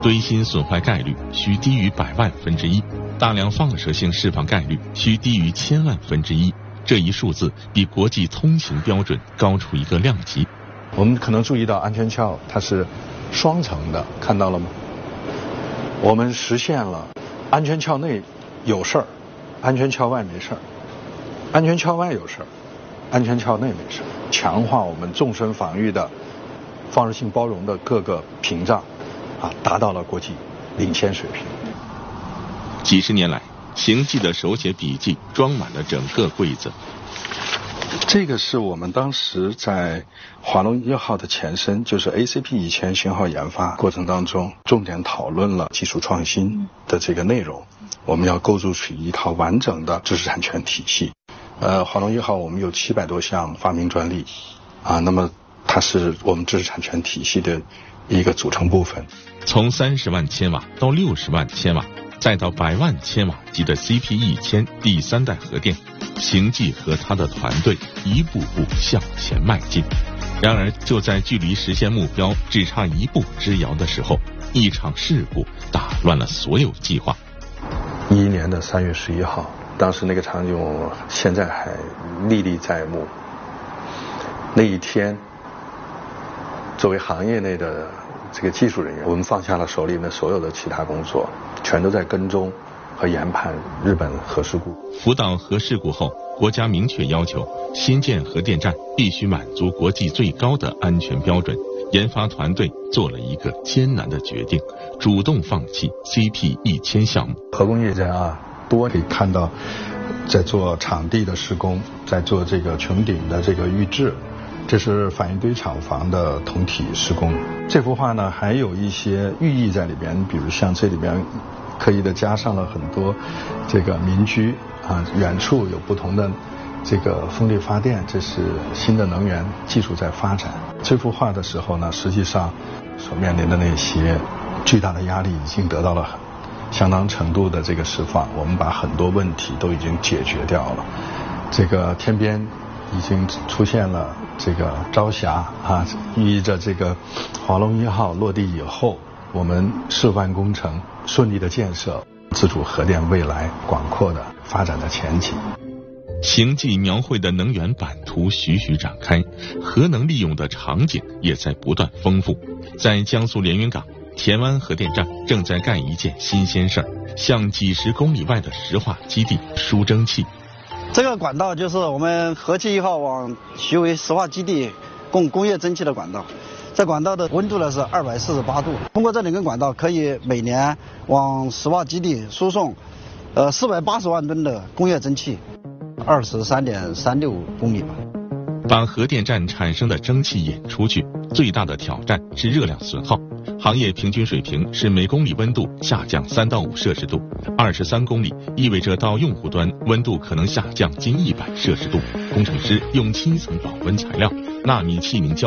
堆芯损坏概率需低于100万分之一，大量放射性释放概率需低于1000万分之一。这一数字比国际通行标准高出一个量级。 我们可能注意到安全壳它是双层的，看到了吗？我们实现了安全壳内有事儿，安全壳外没事儿；安全壳外有事儿，安全壳内没事儿。强化我们纵深防御的放射性包容的各个屏障，达到了国际领先水平。 几十年来，邢记的手写笔记装满了整个柜子。 这个是我们当时在华龙1号的前身，就是 ACP1000型号研发过程当中，重点讨论了技术创新的这个内容。我们要构筑出一套完整的知识产权体系。华龙1号我们有700多项发明专利，那么它是我们知识产权体系的一个组成部分。 从30万千瓦到60万千瓦，再到100万千瓦级的 CP1000第3代核电，邢记和他的团队一步步向前迈进。然而，就在距离实现目标只差1步之遥的时候，一场事故打乱了所有计划。 2011年的3月11号，当时那个场景我现在还历历在目。那一天，作为行业内的这个技术人员，我们放下了手里面所有的其他工作，全都在跟踪和研判日本核事故。 福岛核事故后，国家明确要求新建核电站必须满足国际最高的安全标准。研发团队做了一个艰难的决定，主动放弃 CP1000项目。 核工业人多可以看到，在做场地的施工，在做这个穹顶的这个预制，这是反应堆厂房的同体施工。这幅画呢，还有一些寓意在里边，比如像这里边刻意的加上了很多这个民居远处有不同的这个风力发电，这是新的能源技术在发展。这幅画的时候呢，实际上所面临的那些巨大的压力已经得到了相当程度的这个释放，我们把很多问题都已经解决掉了。这个天边已经出现了这个朝霞寓意着这个华龙1号落地以后，我们示范工程顺利的建设，自主核电未来广阔的发展的前景。 邢记描绘的能源版图徐徐展开，核能利用的场景也在不断丰富。在江苏连云港，田湾核电站正在干一件新鲜事儿，向几10公里外的石化基地输蒸汽。 这个管道就是我们核气1号往徐汇石化基地供工业蒸汽的管道。这管道的温度呢是248度，通过这2根管道可以每年往石化基地输送480万吨的工业蒸汽，23.36公里吧。 把核电站产生的蒸汽引出去，最大的挑战是热量损耗。行业平均水平是每公里温度下降3到5摄氏度，23公里意味着到用户端温度可能下降近100摄氏度。工程师用7层保温材料、纳米气凝胶